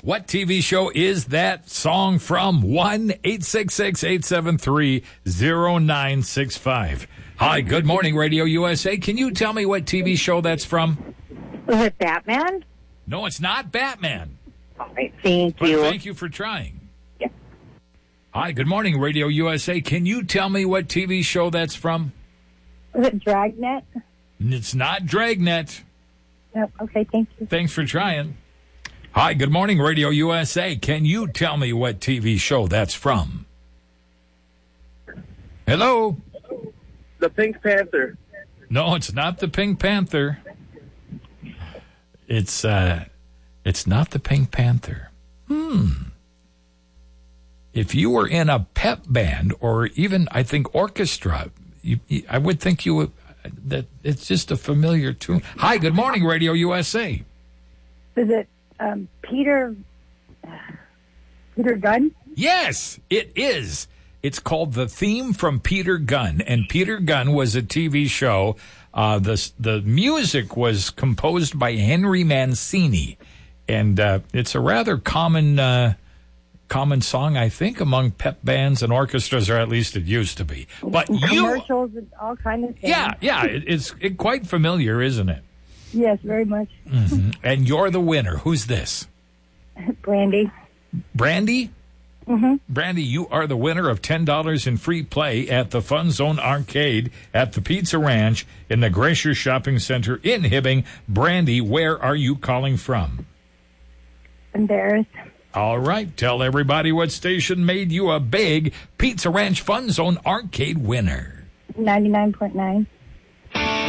What TV show is that song from? 1-866-873-0965. Hi, good morning, Radio USA. Can you tell me what TV show that's from? Was it Batman? No, it's not Batman. All right, thank But you. thank you for trying. Yeah. Hi, good morning, Radio USA. Can you tell me what TV show that's from? Was it Dragnet? It's not Dragnet. Yep. Okay, thank you. Thanks for trying. Hi, good morning, Radio USA. Can you tell me what TV show that's from? Hello? The Pink Panther. No, it's not the Pink Panther. It's not the Pink Panther. If you were in a pep band or even, I think, orchestra, I would think you would, that it's just a familiar tune. Hi, good morning, Radio USA. Was it Peter Gunn? Yes, it is. It's called The Theme from Peter Gunn, and Peter Gunn was a TV show. The music was composed by Henry Mancini, and it's a rather common song, I think, among pep bands and orchestras, or at least it used to be. But Commercials and all kinds of things. Yeah, it's quite familiar, isn't it? Yes, very much. Mm-hmm. And you're the winner. Who's this? Brandy. Brandy? Mm-hmm. Brandy, you are the winner of $10 in free play at the Fun Zone Arcade at the Pizza Ranch in the Glacier Shopping Center in Hibbing. Brandy, where are you calling from? Embarrassed. All right, tell everybody what station made you a big Pizza Ranch Fun Zone Arcade winner. 99.9.